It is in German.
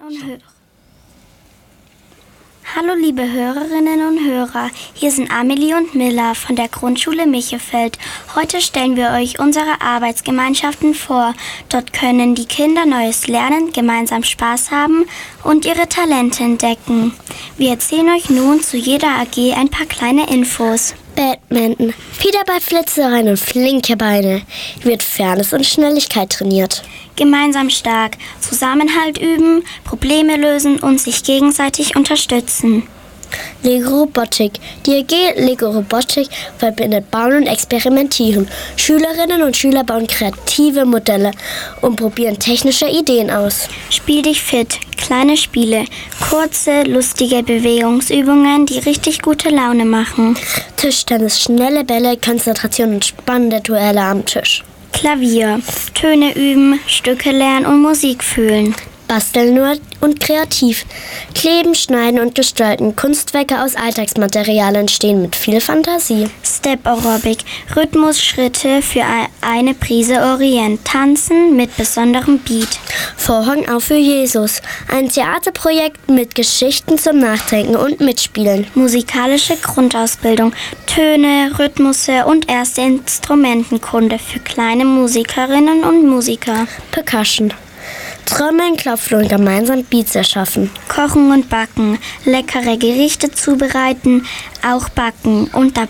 Hallo liebe Hörerinnen und Hörer, hier sind Amelie und Milla von der Grundschule Michefeld. Heute stellen wir euch unsere Arbeitsgemeinschaften vor. Dort können die Kinder Neues lernen, gemeinsam Spaß haben und ihre Talente entdecken. Wir erzählen euch nun zu jeder AG ein paar kleine Infos. Badminton, Federball-Flitzereien und flinke Beine. Wird Fairness und Schnelligkeit trainiert. Gemeinsam stark, Zusammenhalt üben, Probleme lösen und sich gegenseitig unterstützen. Lego Robotik. Die AG Lego Robotik verbindet Bauen und Experimentieren. Schülerinnen und Schüler bauen kreative Modelle und probieren technische Ideen aus. Spiel dich fit, kleine Spiele, kurze, lustige Bewegungsübungen, die richtig gute Laune machen. Tischtennis, schnelle Bälle, Konzentration und spannende Duelle am Tisch. Klavier, Töne üben, Stücke lernen und Musik fühlen. Basteln nur und kreativ. Kleben, schneiden und gestalten. Kunstwerke aus Alltagsmaterial entstehen mit viel Fantasie. Step Aerobic, Rhythmusschritte für eine Prise Orient. Tanzen mit besonderem Beat. Vorhang auf für Jesus. Ein Theaterprojekt mit Geschichten zum Nachdenken und Mitspielen. Musikalische Grundausbildung, Töne, Rhythmusse und erste Instrumentenkunde für kleine Musikerinnen und Musiker. Percussion. Trommeln, klopfen und gemeinsam Beats erschaffen. Kochen und backen, leckere Gerichte zubereiten, auch backen und dabei